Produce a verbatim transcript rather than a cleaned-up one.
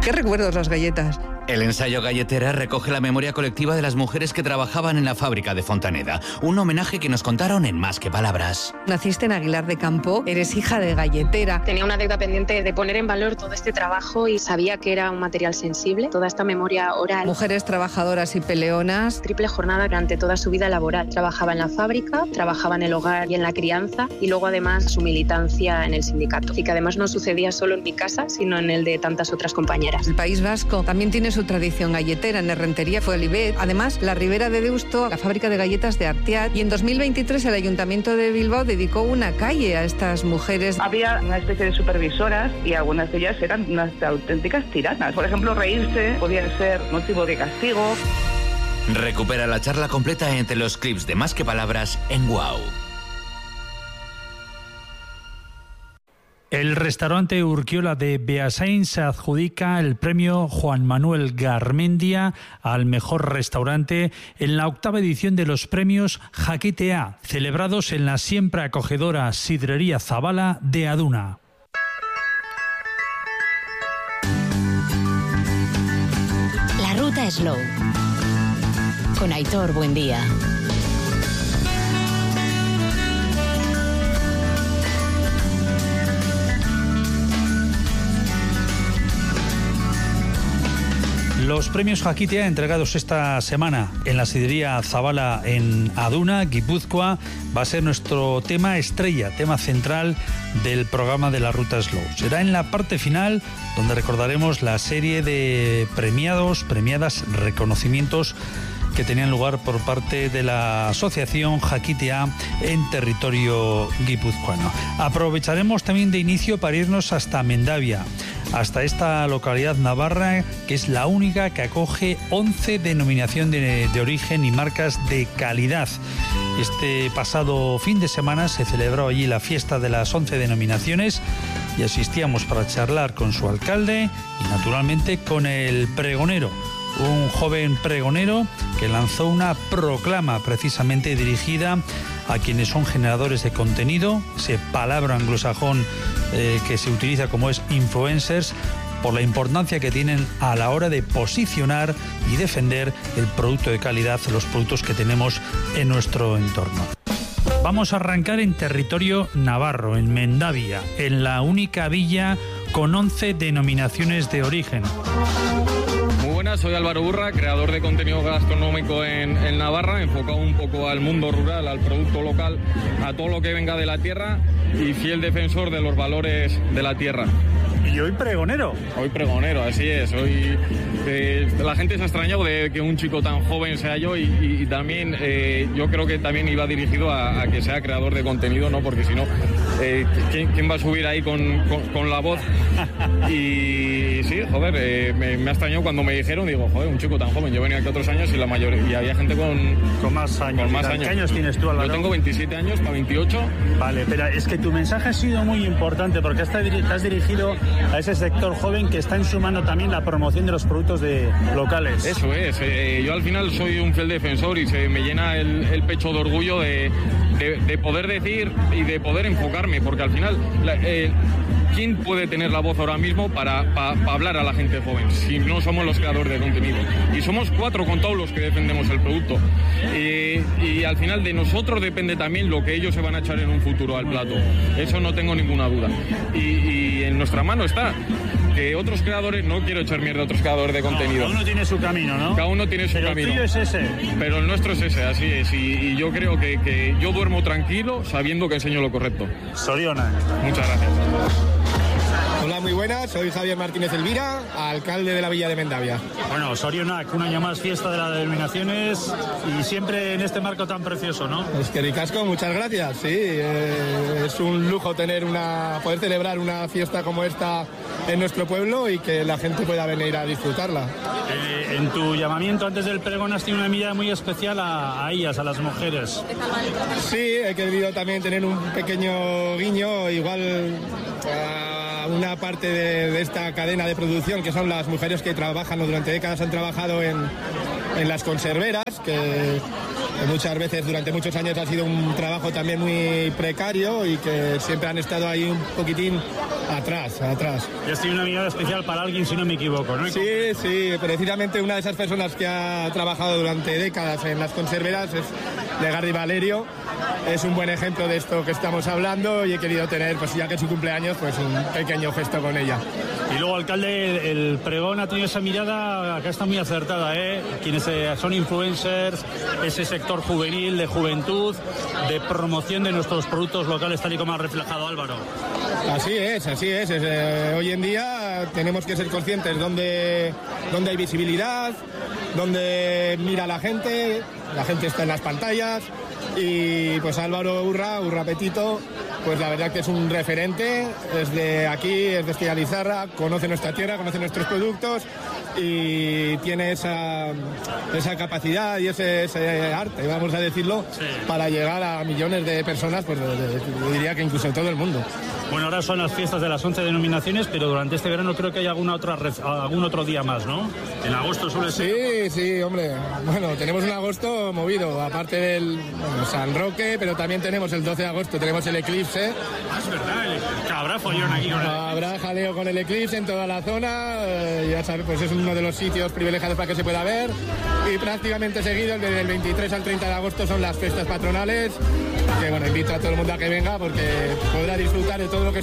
¿Qué recuerdos las galletas? El ensayo Galletera recoge la memoria colectiva de las mujeres que trabajaban en la fábrica de Fontaneda. Un homenaje que nos contaron en Más que Palabras. Naciste en Aguilar de Campo, eres hija de galletera. Tenía una deuda pendiente de poner en valor todo este trabajo y sabía que era un material sensible, toda esta memoria oral. Mujeres trabajadoras y peleonas. Triple jornada durante toda su vida laboral. Trabajaba en la fábrica, trabajaba en el hogar y en la crianza y luego además su militancia en el sindicato. Y que además no sucedía solo en mi casa, sino en el de tantas otras compañeras. El País Vasco también tiene su tradición galletera. En Errentería fue Olivet. Además, la Ribera de Deusto, la fábrica de galletas de Arteat. Y en dos mil veintitrés el Ayuntamiento de Bilbao dedicó una calle a estas mujeres. Había una especie de supervisoras y algunas de ellas eran unas auténticas tiranas. Por ejemplo, reírse podía ser motivo de castigo. Recupera la charla completa entre los clips de Más que Palabras en Wow. El restaurante Urquiola de Beasain se adjudica el premio Juan Manuel Garmendia al mejor restaurante en la octava edición de los premios Jaquitea, celebrados en la siempre acogedora Sidrería Zabala de Aduna. La ruta Slow con Aitor Buendía. Los premios Jaquitea entregados esta semana en la sidrería Zabala en Aduna, Guipúzcoa, va a ser nuestro tema estrella, tema central del programa de la Ruta Slow. Será en la parte final donde recordaremos la serie de premiados, premiadas, reconocimientos que tenían lugar por parte de la asociación Jaquitea en territorio guipuzcoano. Aprovecharemos también de inicio para irnos hasta Mendavia, hasta esta localidad navarra que es la única que acoge once denominaciones de, de origen y marcas de calidad. Este pasado fin de semana se celebró allí la fiesta de las once denominaciones y asistíamos para charlar con su alcalde y naturalmente con el pregonero, un joven pregonero que lanzó una proclama precisamente dirigida a quienes son generadores de contenido, ese palabra anglosajón eh, que se utiliza como es influencers, por la importancia que tienen a la hora de posicionar y defender el producto de calidad, los productos que tenemos en nuestro entorno. Vamos a arrancar en territorio navarro, en Mendavia, en la única villa con once denominaciones de origen. Soy Álvaro Burra, creador de contenido gastronómico en, en Navarra, enfocado un poco al mundo rural, al producto local, a todo lo que venga de la tierra y fiel defensor de los valores de la tierra. Y hoy pregonero. Hoy pregonero, así es. Hoy eh, la gente se ha extrañado de que un chico tan joven sea yo y, y, y también eh, yo creo que también iba dirigido a, a que sea creador de contenido, ¿no? Porque si no, eh, ¿quién, ¿quién va a subir ahí con, con, con la voz? Y sí, joder, eh, me, me ha extrañado cuando me dijeron, digo, joder, un chico tan joven. Yo venía aquí otros años y la mayoría y había gente con, con más años. Con más años. ¿Qué años tienes tú, Álvaro? Yo tengo veintisiete años para veintiocho. Vale, pero es que tu mensaje ha sido muy importante porque estás dirigido a ese sector joven que está en su mano también la promoción de los productos de locales. Eso es, eh, yo al final soy un fiel defensor y se me llena el, el pecho de orgullo de, de, de poder decir y de poder enfocarme, porque al final la, eh, ¿quién puede tener la voz ahora mismo para, para, para hablar a la gente joven si no somos los creadores de contenido? Y somos cuatro con todos los que defendemos el producto. Eh, y al final de nosotros depende también lo que ellos se van a echar en un futuro al plato. Eso no tengo ninguna duda. Y, y en nuestra mano está que otros creadores, no quiero echar mierda a otros creadores de contenido. No, cada uno tiene su camino, ¿no? Cada uno tiene su Pero camino. El tuyo es ese. Pero el nuestro es ese, así es. Y, y yo creo que, que yo duermo tranquilo sabiendo que enseño lo correcto. Soriona. Muchas gracias. Hola, muy buenas, soy Javier Martínez Elvira, alcalde de la Villa de Mendavia. Bueno, Sorionak, un año más fiesta de las denominaciones y siempre en este marco tan precioso, ¿no? Es que ricasco, muchas gracias, sí, eh, es un lujo tener una, poder celebrar una fiesta como esta en nuestro pueblo y que la gente pueda venir a disfrutarla. Eh, en tu llamamiento antes del pregón has tenido una mirada muy especial a, a ellas, a las mujeres. Sí, he querido también tener un pequeño guiño, igual a una parte de, de esta cadena de producción, que son las mujeres que trabajan o durante décadas han trabajado en, en las conserveras, que que muchas veces durante muchos años ha sido un trabajo también muy precario y que siempre han estado ahí un poquitín atrás, atrás. Y has tenido una mirada especial para alguien, si no me equivoco, ¿no? Sí, sí, precisamente una de esas personas que ha trabajado durante décadas en las conserveras es Legardi Valerio. Es un buen ejemplo de esto que estamos hablando y he querido tener, pues ya que es su cumpleaños, pues un pequeño gesto con ella. Y luego, alcalde, el pregón ha tenido esa mirada, acá está muy acertada, ¿eh? Quienes eh, son influencers, ese sector juvenil, de juventud, de promoción de nuestros productos locales, tal y como ha reflejado Álvaro. Así es, así es. es eh, hoy en día tenemos que ser conscientes donde, donde hay visibilidad, donde mira la gente, la gente está en las pantallas y pues Álvaro Urra, Urra Petito, pues la verdad que es un referente, es de aquí, es de Estella Lizarra, conoce nuestra tierra, conoce nuestros productos y tiene esa, esa capacidad y ese, ese arte, vamos a decirlo, sí, para llegar a millones de personas, pues de, de, yo diría que incluso todo el mundo. Bueno, ahora son las fiestas de las once denominaciones, pero durante este verano creo que hay alguna otra algún otro día más, ¿no? En agosto suele ser. Sí, sí, hombre. Bueno, tenemos un agosto movido, aparte del bueno, San Roque, pero también tenemos el doce de agosto, tenemos el eclipse. Ah, es verdad, el... habrá follón aquí con el... Habrá jaleo con el eclipse en toda la zona, eh, ya sabes, pues es uno de los sitios privilegiados para que se pueda ver. Y prácticamente seguido, desde el veintitrés al treinta de agosto son las fiestas patronales, que bueno, invito a todo el mundo a que venga porque podrá disfrutar de todo lo que